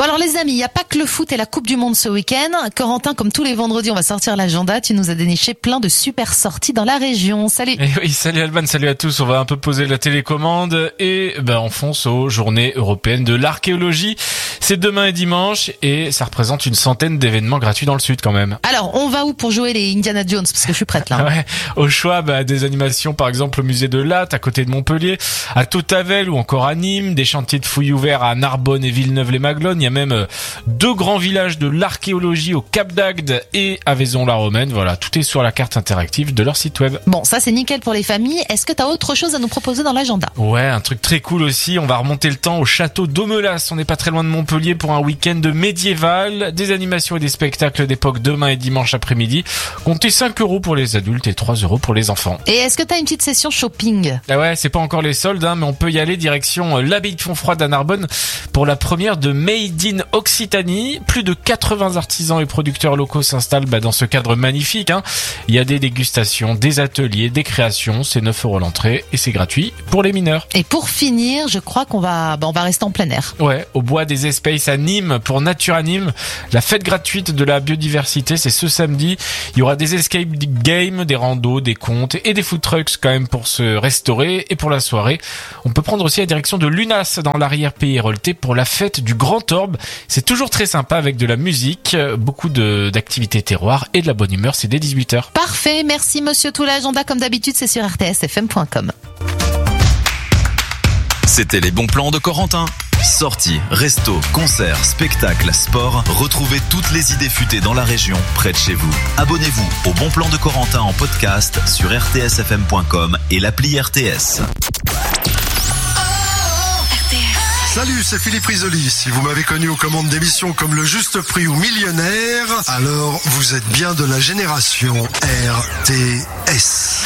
Bon alors les amis, il n'y a pas que le foot et la Coupe du Monde ce week-end. Corentin, comme tous les vendredis, on va sortir l'agenda. Tu nous as déniché plein de super sorties dans la région. Salut. Et oui, salut Alban, salut à tous. On va un peu poser la télécommande et on fonce aux Journées européennes de l'archéologie. C'est demain et dimanche et ça représente une centaine d'événements gratuits dans le sud quand même. Alors, on va où pour jouer les Indiana Jones? Parce que je suis prête là. Ouais, au choix des animations par exemple au musée de Latte à côté de Montpellier, à Tautavel ou encore à Nîmes, des chantiers de fouilles ouverts à Narbonne et Villeneuve-les-Maglones. Il y a même deux grands villages de l'archéologie au Cap d'Agde et à Vaison-la-Romaine. Voilà, tout est sur la carte interactive de leur site web. Bon, ça c'est nickel pour les familles. Est-ce que t'as autre chose à nous proposer dans l'agenda? Ouais, un truc très cool aussi. On va remonter le temps au château d'Aumelas. On n'est pas très loin de Montpellier pour un week-end médiéval. Des animations et des spectacles d'époque demain et dimanche après-midi. Comptez 5 € pour les adultes et 3 € pour les enfants. Et est-ce que t'as une petite session shopping? Ah ouais, c'est pas encore les soldes, mais on peut y aller direction l'abbaye de Fontfroide à Narbonne pour la première de Made in Occitanie. Plus de 80 artisans et producteurs locaux s'installent dans ce cadre magnifique. Il y a des dégustations, des ateliers, des créations. C'est 9 € l'entrée et c'est gratuit pour les mineurs. Et pour finir, je crois qu'on va rester en plein air. Ouais, au bois des Espaces à Nîmes pour Nature à Nîmes. La fête gratuite de la biodiversité, c'est ce samedi. Il y aura des escape games, des randos, des contes et des food trucks quand même pour se restaurer. Et pour la soirée, on peut prendre aussi la direction de Lunas dans l'arrière-pays héroltais pour la fête du Grand Orbe. C'est toujours très sympa avec de la musique, beaucoup d'activités terroirs et de la bonne humeur. C'est dès 18h. Parfait, merci monsieur. Tout l'agenda comme d'habitude, c'est sur rtsfm.com. C'était les bons plans de Corentin. Sorties, restos, concerts, spectacles, sport. Retrouvez toutes les idées futées dans la région, près de chez vous. Abonnez-vous au Bon Plan de Corentin en podcast sur rtsfm.com et l'appli RTS. Salut, c'est Philippe Risoli. Si vous m'avez connu aux commandes d'émissions comme Le Juste Prix ou Millionnaire, alors vous êtes bien de la génération RTS.